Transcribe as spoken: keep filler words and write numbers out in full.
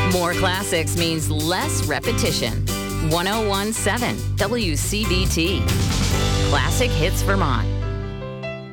More classics means less repetition. one oh one point seven W C D T. Classic Hits Vermont.